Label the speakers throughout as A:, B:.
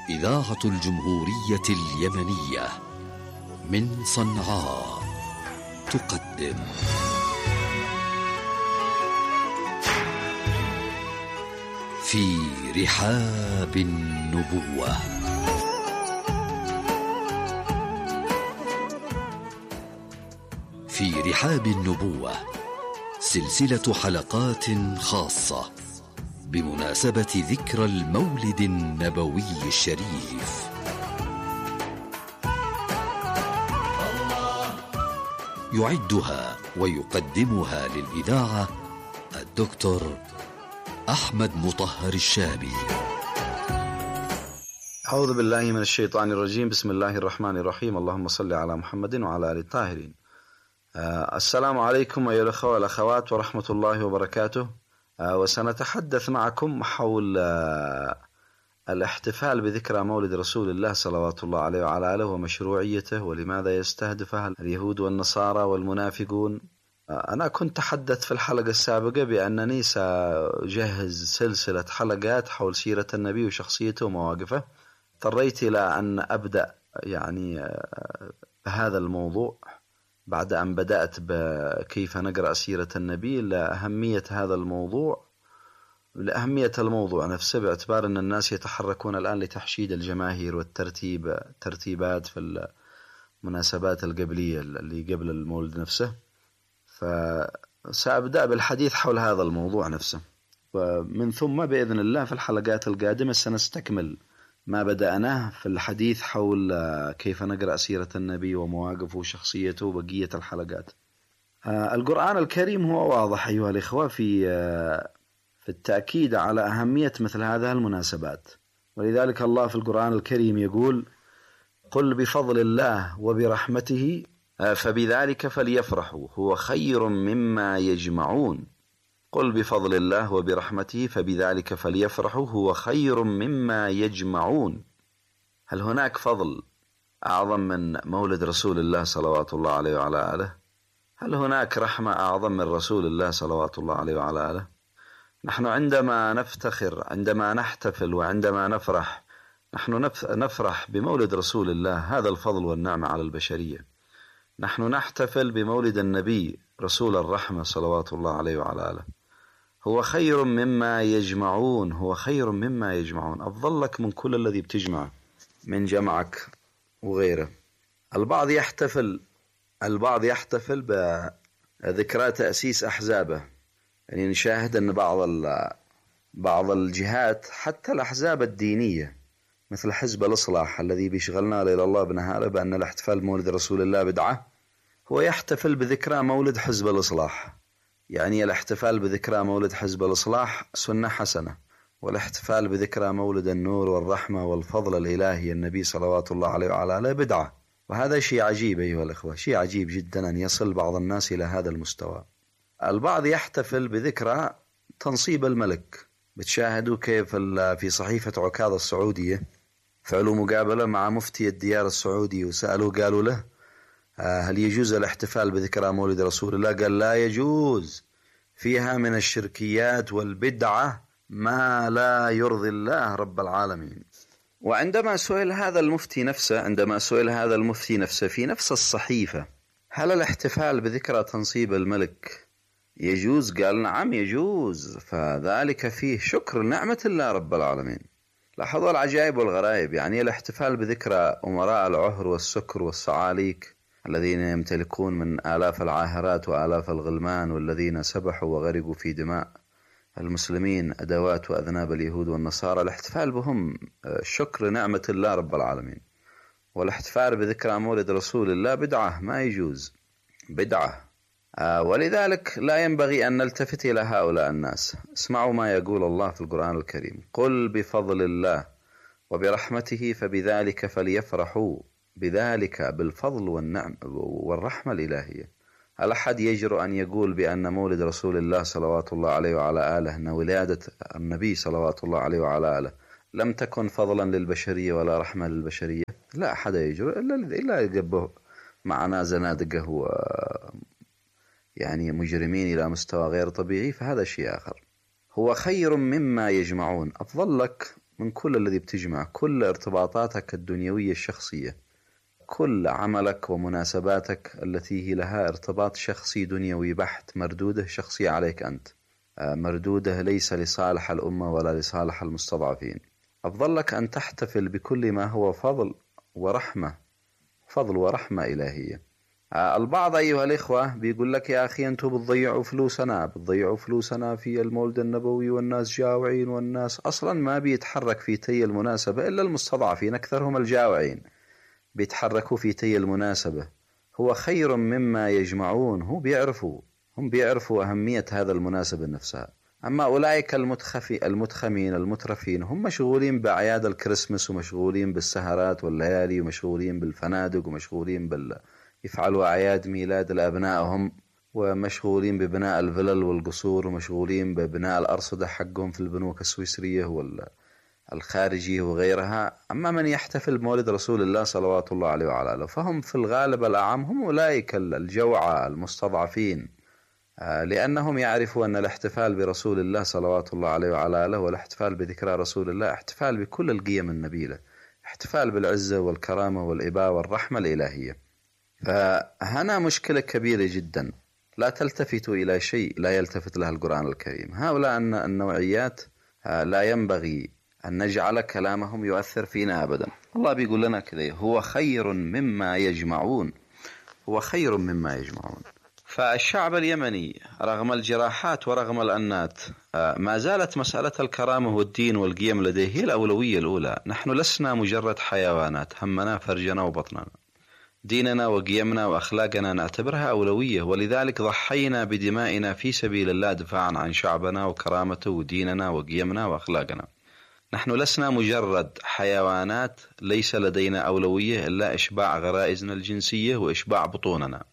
A: إذاعة الجمهورية اليمنية من صنعاء تقدم في رحاب النبوة. في رحاب النبوة سلسلة حلقات خاصة بمناسبة ذكرى المولد النبوي الشريف. يعدها ويقدمها للإذاعة الدكتور أحمد مطهر الشامي.
B: أعوذ بالله من الشيطان الرجيم. بسم الله الرحمن الرحيم. اللهم صل على محمد وعلى آل الطاهرين. السلام عليكم أيها الأخوة والأخوات ورحمة الله وبركاته. وسنتحدث معكم حول الاحتفال بذكرى مولد رسول الله صلوات الله عليه وعلى آله ومشروعيته، ولماذا يستهدفها اليهود والنصارى والمنافقون. أنا كنت تحدثت في الحلقة السابقة بأنني سأجهز سلسلة حلقات حول سيرة النبي وشخصيته ومواقفه. اضطريت إلى أن أبدأ بهذا الموضوع بعد أن بدأت بكيف نقرأ سيرة النبي لأهمية هذا الموضوع، لأهمية الموضوع نفسه، باعتبار أن الناس يتحركون الآن لتحشيد الجماهير والترتيبات في المناسبات القبلية اللي قبل المولد نفسه. فسأبدأ بالحديث حول هذا الموضوع نفسه، ومن ثم بإذن الله في الحلقات القادمة سنستكمل ما بدأناه في الحديث حول كيف نقرأ سيرة النبي ومواقفه وشخصيته وبقية الحلقات. القرآن الكريم هو واضح أيها الإخوة في التأكيد على أهمية مثل هذه المناسبات، ولذلك الله في القرآن الكريم يقول: قل بفضل الله وبرحمته فبذلك فليفرحوا هو خير مما يجمعون. قل بفضل الله وبرحمته فبذلك فليفرحوا هو خير مما يجمعون. هل هناك فضل أعظم من مولد رسول الله صلوات الله عليه وعلى آله؟ هل هناك رحمة أعظم من رسول الله صلوات الله عليه وعلى آله؟ نحن عندما نفتخر، عندما نحتفل، وعندما نفرح، نحن نفرح بمولد رسول الله، هذا الفضل والنعمة على البشرية. نحن نحتفل بمولد النبي رسول الرحمة صلوات الله عليه وعلى آله. هو خير مما يجمعون، هو خير مما يجمعون، أفضل لك من كل الذي بتجمع من جمعك وغيره. البعض يحتفل بذكرى تأسيس أحزابه. يعني نشاهد أن بعض الجهات، حتى الأحزاب الدينية مثل حزب الإصلاح الذي بيشغلنا ليل الله بنهاره بأن الاحتفال بمولد رسول الله بدعة، هو يحتفل بذكرى مولد حزب الإصلاح. يعني الاحتفال بذكرى مولد حزب الإصلاح سنة حسنة، والاحتفال بذكرى مولد النور والرحمة والفضل الإلهي النبي صلوات الله عليه وعلى آله بدعة. وهذا شيء عجيب أيها الإخوة، شيء عجيب جدا أن يصل بعض الناس إلى هذا المستوى. البعض يحتفل بذكرى تنصيب الملك. بتشاهدوا كيف في صحيفة عكاظ السعودية فعلوا مقابلة مع مفتي الديار السعودي، وسألوه قالوا له: هل يجوز الاحتفال بذكرى مولد رسول الله؟ قال: لا يجوز، فيها من الشركيات والبدعة ما لا يرضي الله رب العالمين. وعندما سئل هذا المفتي نفسه في نفس الصحيفة: هل الاحتفال بذكرى تنصيب الملك يجوز؟ قال: نعم يجوز، فذلك فيه شكر نعمة الله رب العالمين. لاحظوا العجائب والغرائب. يعني الاحتفال بذكرى أمراء العهر والسكر والصعاليك الذين يمتلكون من آلاف العاهرات وآلاف الغلمان، والذين سبحوا وغرقوا في دماء المسلمين أدوات وأذناب اليهود والنصارى، الاحتفال بهم شكر نعمة الله رب العالمين. والاحتفال بذكرى مولد رسول الله بدعة، ما يجوز، بدعة. ولذلك لا ينبغي أن نلتفت إلى هؤلاء الناس. اسمعوا ما يقول الله في القرآن الكريم: قل بفضل الله وبرحمته فبذلك فليفرحوا. بذلك بالفضل والنعم والرحمة الإلهية. هل أحد يجرؤ أن يقول بأن مولد رسول الله صلوات الله عليه وعلى آله، أن ولادة النبي صلوات الله عليه وعلى آله لم تكن فضلا للبشرية ولا رحمة للبشرية؟ لا أحد يجرؤ إلا يقبه معنا زنادقه يعني مجرمين إلى مستوى غير طبيعي، فهذا شيء آخر. هو خير مما يجمعون، أفضل لك من كل الذي بتجمع كل ارتباطاتك الدنيوية الشخصية، كل عملك ومناسباتك التي هي لها ارتباط شخصي دنيوي بحت، مردوده شخصي عليك أنت، مردوده ليس لصالح الأمة ولا لصالح المستضعفين. أفضل لك أن تحتفل بكل ما هو فضل ورحمة إلهية. البعض أيها الإخوة بيقول لك يا أخي أنتم بتضيعوا فلوسنا في المولد النبوي، والناس جاوعين، والناس أصلا ما بيتحرك في تي المناسبة إلا المستضعفين، أكثرهم الجاوعين بيتحركوا في تي المناسبة. هو خير مما يجمعون، هم بيعرفوا أهمية هذا المناسبة نفسها. أما أولئك المتخمين المترفين هم مشغولين بأعياد الكريسماس، ومشغولين بالسهرات والليالي، ومشغولين بالفنادق، ومشغولين يفعلوا أعياد ميلاد لأبنائهم، ومشغولين ببناء الفلل والقصور، ومشغولين ببناء الأرصدة حقهم في البنوك السويسرية والخارجية وغيرها. أما من يحتفل بمولد رسول الله صلوات الله عليه وعلى آله فهم في الغالب الأعم هم أولئك الجوعى المستضعفين، لأنهم يعرفوا أن الاحتفال برسول الله صلوات الله عليه وعلى آله والاحتفال بذكرى رسول الله احتفال بكل القيم النبيلة، احتفال بالعزة والكرامة والإباء والرحمة الإلهية. فهنا مشكلة كبيرة جدا لا تلتفت إلى شيء لا يلتفت له القرآن الكريم. هؤلاء النوعيات لا ينبغي أن نجعل كلامهم يؤثر فينا أبدا. الله بيقول لنا كذا هو خير مما يجمعون. فالشعب اليمني رغم الجراحات ورغم الأنات ما زالت مسألة الكرامة والدين والقيم لديه هي الأولوية الأولى. نحن لسنا مجرد حيوانات همنا فرجنا وبطننا، ديننا وقيمنا وأخلاقنا نعتبرها أولوية، ولذلك ضحينا بدمائنا في سبيل الله دفاعا عن شعبنا وكرامته وديننا وقيمنا وأخلاقنا. نحن لسنا مجرد حيوانات ليس لدينا أولوية إلا إشباع غرائزنا الجنسية وإشباع بطوننا.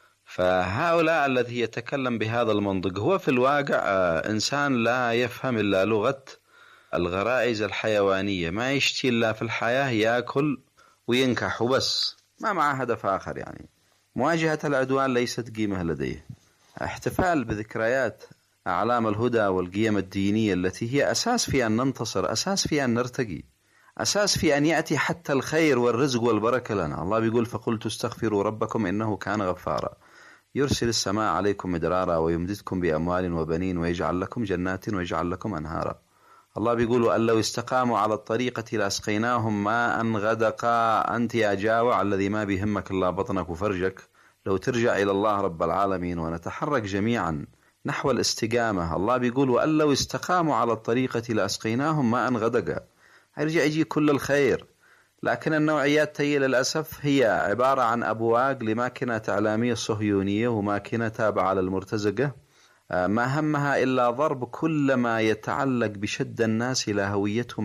B: فهؤلاء الذي يتكلم بهذا المنطق هو في الواقع إنسان لا يفهم إلا لغة الغرائز الحيوانية، ما يشتي إلا في الحياة يأكل وينكح وبس، ما معه هدف آخر. يعني مواجهة العدوان ليست قيمة لديه. احتفال بذكريات أعلام الهدى والقيم الدينية التي هي أساس في أن ننتصر، أساس في أن نرتقي، أساس في أن يأتي حتى الخير والرزق والبركة لنا. الله بيقول فقلت استغفروا ربكم إنه كان غفارا يرسل السماء عليكم مدرارا ويمددكم بأموال وبنين ويجعل لكم جنات ويجعل لكم أنهارا. الله بيقول أن لو استقاموا على الطريقة لأسقيناهم ماء غدقا. أنت يا جاوع الذي ما بيهمك إلا بطنك وفرجك، لو ترجع إلى الله رب العالمين ونتحرك جميعا نحو الاستقامة. الله بيقول وأن لو استقاموا على الطريقة لأسقيناهم ماء غدقا، هيرجع يجي كل الخير. لكن النوعيات تي للأسف هي عبارة عن أبواق لماكينة إعلامية صهيونية وماكينة تابعة للمرتزقة، ما همها إلا ضرب كل ما يتعلق بشد الناس إلى هويتهم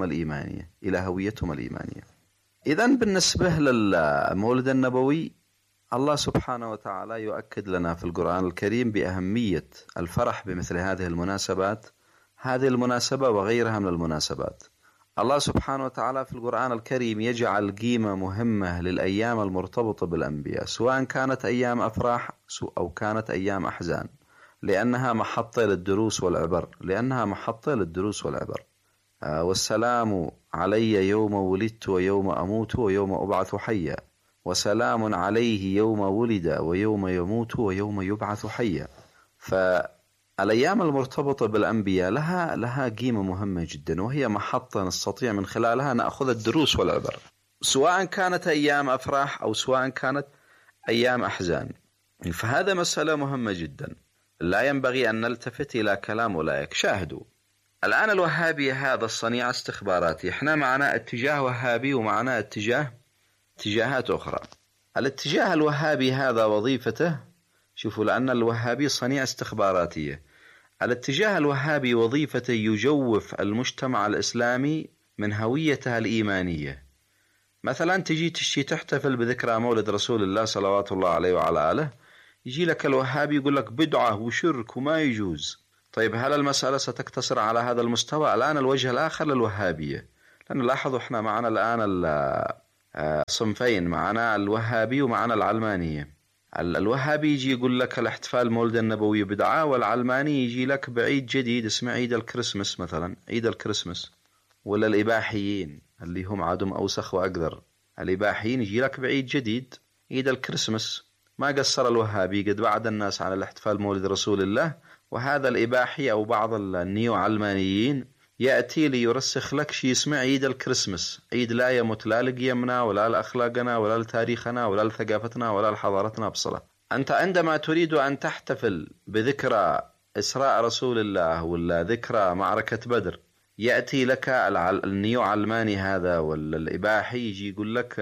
B: الإيمانية. إذن بالنسبة للمولد النبوي الله سبحانه وتعالى يؤكد لنا في القرآن الكريم بأهمية الفرح بمثل هذه المناسبات، هذه المناسبة وغيرها من المناسبات. الله سبحانه وتعالى في القرآن الكريم يجعل قيمة مهمة للأيام المرتبطة بالأنبياء، سواء كانت أيام أفراح أو كانت أيام أحزان، لأنها محطة للدروس والعبر. والسلام علي يوم ولدت ويوم أموت ويوم أبعث حيا، وسلام عليه يوم ولد ويوم يموت ويوم يبعث حيا. فالأيام المرتبطة بالأنبياء لها قيمة مهمة جدا، وهي محطة نستطيع من خلالها نأخذ الدروس والعبر، سواء كانت أيام أفراح أو سواء كانت أيام أحزان. فهذا مسألة مهمة جدا، لا ينبغي أن نلتفت إلى كلام أولئك. شاهدوا الآن الوهابي هذا الصنيع استخباراتي، احنا معنا اتجاه وهابي ومعنا اتجاهات أخرى. الاتجاه الوهابي هذا وظيفته، شوفوا، لأن الوهابي صنيع استخباراتية، الاتجاه الوهابي وظيفته يجوف المجتمع الإسلامي من هويته الإيمانية. مثلا تجي تحتفل بذكرى مولد رسول الله صلوات الله عليه وعلى آله، يجي لك الوهابي يقول لك بدعة وشرك وما يجوز. طيب هل المسألة ستقتصر على هذا المستوى؟ الآن الوجه الآخر للوهابية، لأن لاحظوا احنا معنا الآن صنفين، معنا الوهابي ومعنا العلمانية. الوهابي يجي يقول لك الاحتفال مولد النبوي بدعة، والعلماني يجي لك بعيد جديد اسمه عيد الكريسماس، مثلا عيد الكريسماس. ولا الإباحيين اللي هم عادهم أوسخ وأقذر؟ الإباحيين يجي لك بعيد جديد، عيد الكريسماس، ما قصر الوهابي قد بعد الناس عن الاحتفال بمولد رسول الله، وهذا الإباحي أو بعض النيو علمانيين يأتي ليرسخ لك شيء اسمه عيد الكريسماس، عيد لا يمت لا لقيمنا ولا لأخلاقنا ولا لتاريخنا ولا لثقافتنا ولا لحضارتنا بصلة. أنت عندما تريد أن تحتفل بذكرى إسراء رسول الله ولا ذكرى معركة بدر، يأتي لك النيو علماني هذا ولا الإباحي يجي يقول لك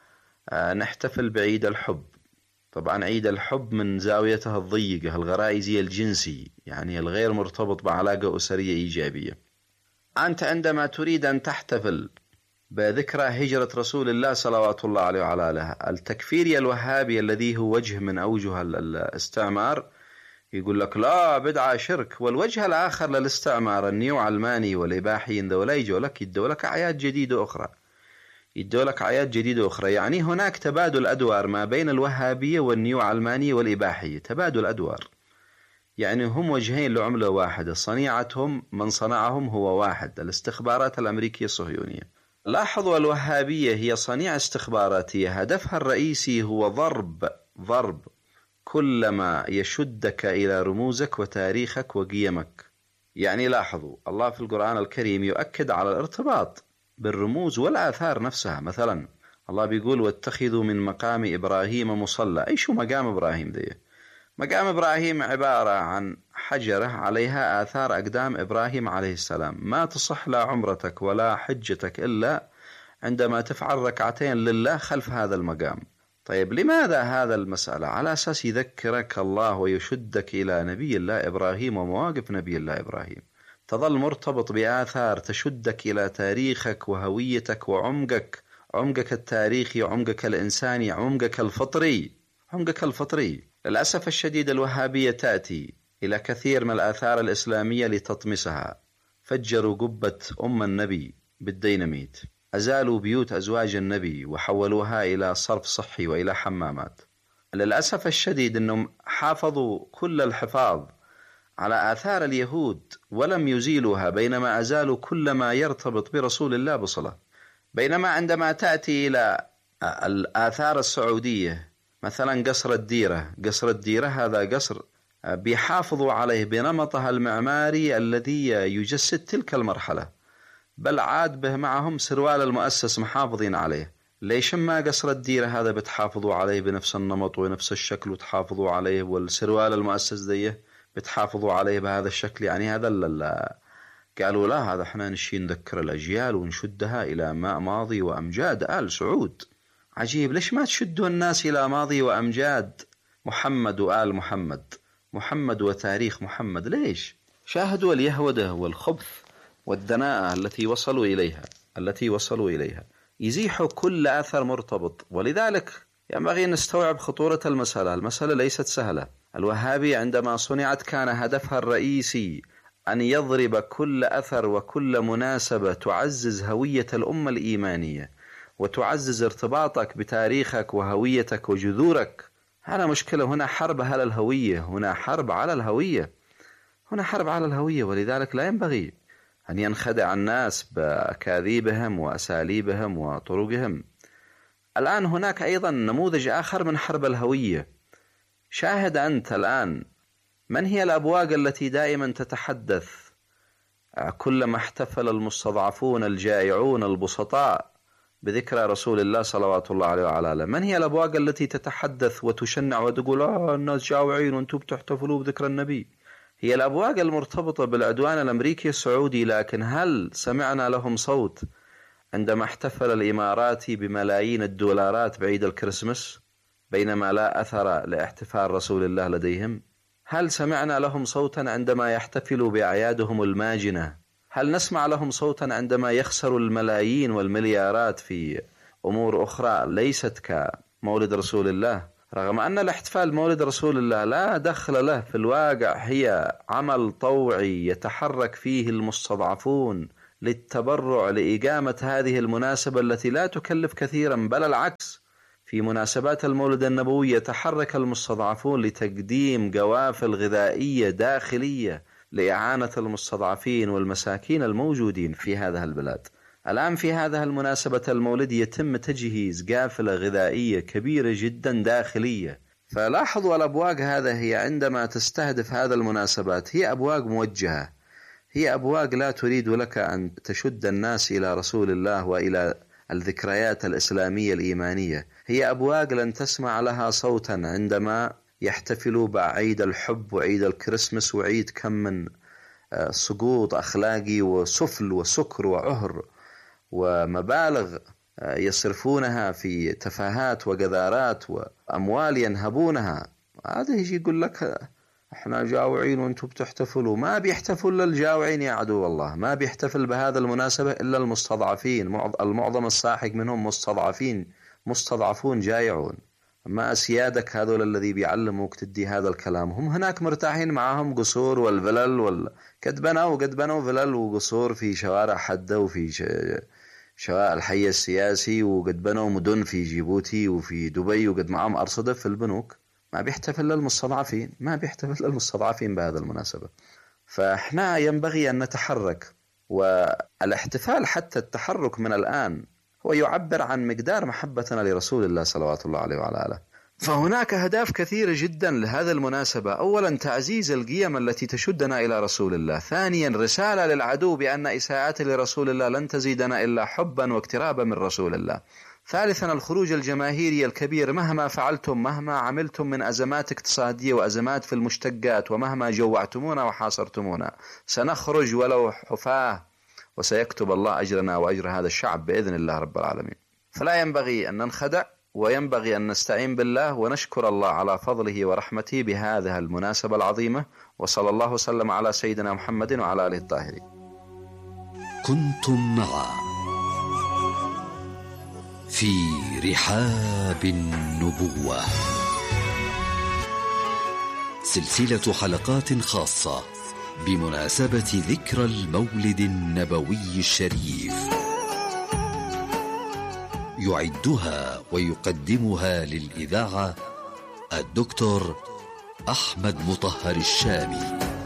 B: نحتفل بعيد الحب. طبعا عيد الحب من زاويته الضيقة الغرائزي الجنسي، يعني الغير مرتبط بعلاقة أسرية إيجابية. أنت عندما تريد أن تحتفل بذكرى هجرة رسول الله صلوات الله عليه وعلى آله، التكفيري الوهابي الذي هو وجه من أوجه الاستعمار يقول لك لا بدعة شرك. والوجه الآخر للاستعمار النيو علماني والإباحي ذولا يجوا لك يدوا لك أعياد جديدة أخرى، يدوا لك أعياد جديدة أخرى. يعني هناك تبادل أدوار ما بين الوهابية والنيو علمانية والإباحية، تبادل أدوار، يعني هم وجهين لعملة واحدة، صنيعتهم من صنعهم هو واحد، الاستخبارات الأمريكية الصهيونية. لاحظوا الوهابية هي صنيعة استخباراتية هدفها الرئيسي هو ضرب كل ما يشدك إلى رموزك وتاريخك وقيمك. يعني لاحظوا الله في القرآن الكريم يؤكد على الارتباط بالرموز والآثار نفسها. مثلا الله بيقول واتخذوا من مقام إبراهيم مصلى. أي شو مقام إبراهيم دي؟ مقام إبراهيم عبارة عن حجرة عليها آثار أقدام إبراهيم عليه السلام، ما تصح لا عمرتك ولا حجتك إلا عندما تفعل ركعتين لله خلف هذا المقام. طيب لماذا هذا المسألة؟ على أساس يذكرك الله ويشدك إلى نبي الله إبراهيم ومواقف نبي الله إبراهيم، تظل مرتبط بآثار تشدك إلى تاريخك وهويتك وعمقك، عمقك التاريخي، عمقك الإنساني، عمقك الفطري. للأسف الشديد الوهابية تأتي إلى كثير من الآثار الإسلامية لتطمسها، فجروا قبة أم النبي بالديناميت، أزالوا بيوت أزواج النبي وحولوها إلى صرف صحي وإلى حمامات. للأسف الشديد أنهم حافظوا كل الحفاظ على آثار اليهود ولم يزيلوها، بينما أزالوا كل ما يرتبط برسول الله بصلة. بينما عندما تأتي إلى الآثار السعودية مثلا قصر الديرة هذا قصر بيحافظوا عليه بنمطها المعماري الذي يجسد تلك المرحلة، بل عاد به معهم سروال المؤسس محافظين عليه. ليش ما قصر الديرة هذا بتحافظوا عليه بنفس النمط ونفس الشكل وتحافظوا عليه، والسروال المؤسس ديه بتحافظوا عليه بهذا الشكل؟ يعني هذا قالوا لا، هذا احنا نشي نذكر الأجيال ونشدها إلى ماضي وأمجاد آل سعود. عجيب، ليش ما تشدوا الناس إلى ماضي وأمجاد محمد وآل محمد وتاريخ محمد؟ ليش؟ شاهدوا اليهودة والخبث والدناءة التي وصلوا إليها يزيحوا كل أثر مرتبط. ولذلك ينبغي أن نستوعب خطورة المسألة ليست سهلة. الوهابي عندما صنعت كان هدفها الرئيسي أن يضرب كل أثر وكل مناسبة تعزز هوية الأمة الإيمانية وتعزز ارتباطك بتاريخك وهويتك وجذورك. هنا مشكلة، هنا حرب على الهوية، هنا حرب على الهوية. ولذلك لا ينبغي أن ينخدع الناس بأكاذيبهم وأساليبهم وطرقهم. الآن هناك أيضا نموذج آخر من حرب الهوية. شاهد أنت الآن من هي الأبواق التي دائما تتحدث كلما احتفل المستضعفون الجائعون البسطاء بذكرى رسول الله صلوات الله عليه وعلى آله؟ من هي الأبواق التي تتحدث وتشنع وتقول الناس جائعين وانتم بتحتفلوا بذكرى النبي؟ هي الأبواق المرتبطة بالعدوان الأمريكي السعودي. لكن هل سمعنا لهم صوت عندما احتفل الإماراتي بملايين الدولارات بعيد الكريسماس بينما لا أثر لاحتفال رسول الله لديهم؟ هل سمعنا لهم صوتا عندما يحتفلوا بأعيادهم الماجنة؟ هل نسمع لهم صوتا عندما يخسروا الملايين والمليارات في أمور أخرى ليست كمولد رسول الله؟ رغم أن الاحتفال بمولد رسول الله لا دخل له في الواقع، هي عمل طوعي يتحرك فيه المستضعفون للتبرع لإقامة هذه المناسبة التي لا تكلف كثيرا، بل العكس، في مناسبات المولد النبوي يتحرك المستضعفون لتقديم قوافل غذائية داخلية لإعانة المستضعفين والمساكين الموجودين في هذه البلاد. الآن في هذه المناسبة المولد يتم تجهيز قافلة غذائية كبيرة جدا داخلية. فلاحظوا الأبواق هذا هي عندما تستهدف هذا المناسبات هي أبواق موجهة، هي أبواق لا تريد لك أن تشد الناس إلى رسول الله وإلى الذكريات الإسلامية الإيمانية. هي أبواق لن تسمع لها صوتا عندما يحتفلوا بعيد الحب وعيد الكريسماس وعيد كم من سقوط أخلاقي وسفل وسكر وعهر ومبالغ يصرفونها في تفاهات وقذارات وأموال ينهبونها. هذا يجي يقول لك احنا جاوعين وانتم بتحتفلوا. ما بيحتفل الجاوعين يا عدو الله، ما بيحتفل بهذا المناسبة إلا المستضعفين، المعظم الساحق منهم مستضعفون جائعون. أما أسيادك هذول الذي بيعلموك تدي هذا الكلام هم هناك مرتاحين، معهم قصور والفلل قد بنوا فلل وقصور في شوارع حدة وفي شوارع الحي السياسي، وقد بنوا مدن في جيبوتي وفي دبي، وقد معهم أرصدة في البنوك. ما بيحتفل للمستضعفين بهذا المناسبة. فإحنا ينبغي أن نتحرك، والاحتفال حتى التحرك من الآن هو يعبر عن مقدار محبتنا لرسول الله صلوات الله عليه وعلى آله. فهناك أهداف كثيرة جدا لهذه المناسبة. أولا تعزيز القيم التي تشدنا إلى رسول الله. ثانيا رسالة للعدو بأن إساءات لرسول الله لن تزيدنا إلا حبا واقترابا من رسول الله. ثالثا الخروج الجماهيري الكبير، مهما فعلتم مهما عملتم من أزمات اقتصادية وأزمات في المشتقات ومهما جوعتمونا وحاصرتمونا سنخرج ولو حفاة، وسيكتب الله أجرنا وأجر هذا الشعب بإذن الله رب العالمين. فلا ينبغي أن ننخدع، وينبغي أن نستعين بالله ونشكر الله على فضله ورحمته بهذه المناسبة العظيمة. وصلى الله وسلم على سيدنا محمد وعلى آله الطاهرين.
A: كنتم مع في رحاب النبوة، سلسلة حلقات خاصة بمناسبة ذكرى المولد النبوي الشريف، يعدها ويقدمها للإذاعة الدكتور أحمد مطهر الشامي.